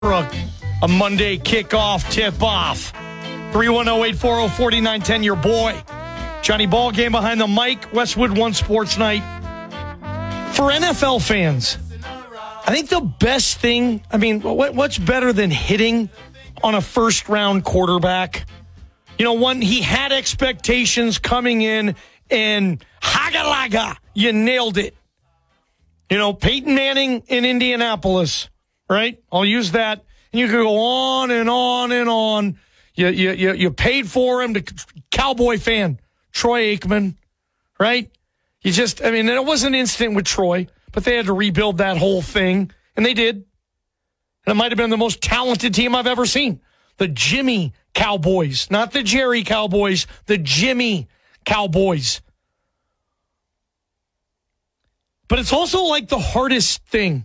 A Monday kickoff tip-off. 310-840-4910, your boy. Johnny Ball Game behind the mic, Westwood One Sports Night. For NFL fans, I think the best thing, what's better than hitting on a first-round quarterback? You know, one, he had expectations coming in, and haga-laga, you nailed it. You know, Peyton Manning in Indianapolis, right? I'll use that. And you could go on and on and on. You paid for him, to Cowboy fan, Troy Aikman, right? It wasn't instant with Troy, but they had to rebuild that whole thing, and they did. And it might have been the most talented team I've ever seen. The Jimmy Cowboys, not the Jerry Cowboys, the Jimmy Cowboys. But it's also like the hardest thing.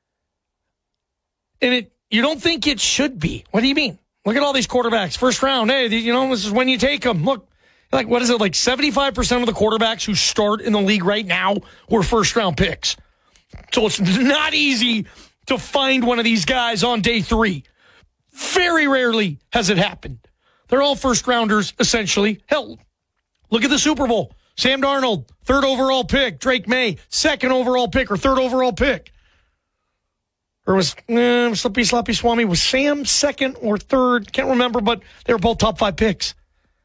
And you don't think it should be. What do you mean? Look at all these quarterbacks. First round, hey, this is when you take them. Look, what is it, 75% of the quarterbacks who start in the league right now were first-round picks. So it's not easy to find one of these guys on day 3. Very rarely has it happened. They're all first-rounders, essentially. Hell, look at the Super Bowl. Sam Darnold, 3rd overall pick. Drake May, 2nd overall pick or 3rd overall pick. Or was Slippy Sloppy Swami, was Sam 2nd or 3rd? Can't remember, but they were both top 5 picks.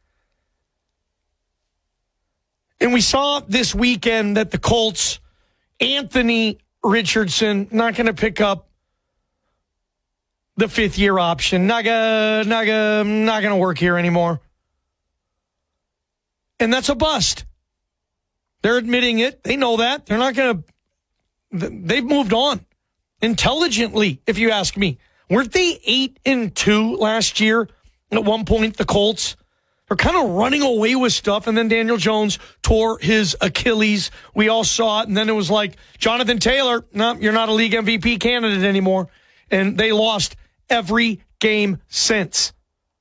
And we saw this weekend that the Colts, Anthony Richardson, not going to pick up the 5th-year option. Not going to work here anymore. And that's a bust. They're admitting it. They know that. They're not going to. They've moved on. Intelligently, if you ask me. Weren't they 8-2 last year? At one point, the Colts are kind of running away with stuff, and then Daniel Jones tore his Achilles. We all saw it, and then it was like, Jonathan Taylor, no, you're not a league MVP candidate anymore. And they lost every game since.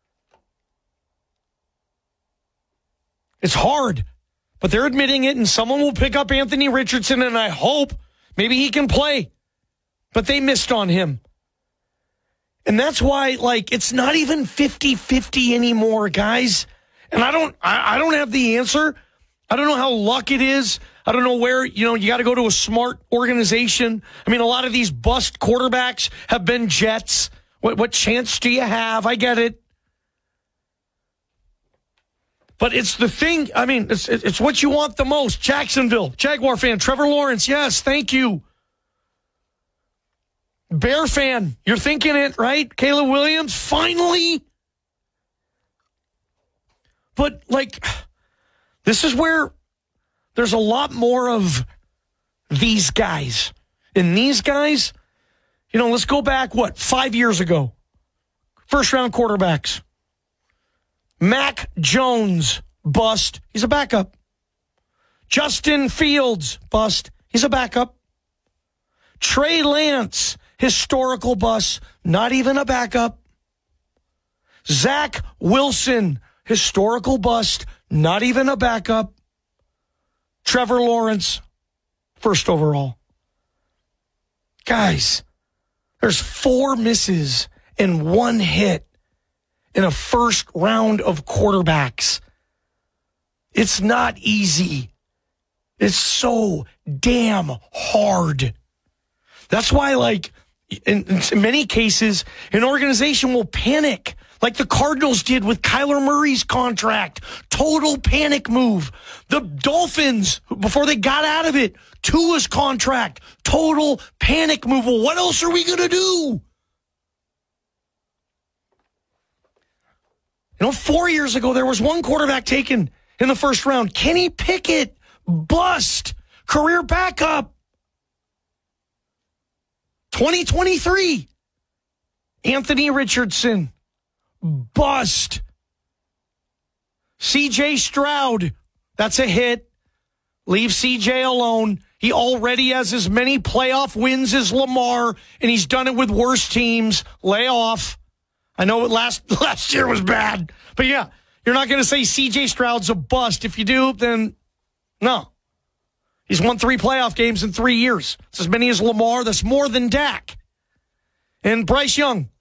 It's hard, but they're admitting it, and someone will pick up Anthony Richardson, and I hope maybe he can play. But they missed on him. And that's why, it's not even 50-50 anymore, guys. And I don't have the answer. I don't know how luck it is. I don't know where, you got to go to a smart organization. A lot of these bust quarterbacks have been Jets. What chance do you have? I get it. But it's the thing, it's what you want the most. Jacksonville, Jaguar fan, Trevor Lawrence, yes, thank you. Bear fan, you're thinking it, right? Caleb Williams, finally. But, this is where there's a lot more of these guys. And these guys, let's go back, 5 years ago? First-round quarterbacks. Mac Jones, bust. He's a backup. Justin Fields, bust. He's a backup. Trey Lance, historical bust, not even a backup. Zach Wilson, historical bust, not even a backup. Trevor Lawrence, 1st overall. Guys, there's 4 misses and 1 hit in a first round of quarterbacks. It's not easy. It's so damn hard. That's why, in many cases, an organization will panic, like the Cardinals did with Kyler Murray's contract. Total panic move. The Dolphins, before they got out of it, Tua's contract. Total panic move. Well, what else are we going to do? 4 years ago, there was one quarterback taken in the first round. Kenny Pickett, bust. Career backup. 2023, Anthony Richardson, bust. C.J. Stroud, that's a hit. Leave C.J. alone. He already has as many playoff wins as Lamar, and he's done it with worse teams. Lay off. I know last year was bad, but yeah, you're not going to say C.J. Stroud's a bust. If you do, then no. He's won 3 playoff games in 3 years. It's as many as Lamar. That's more than Dak. And Bryce Young,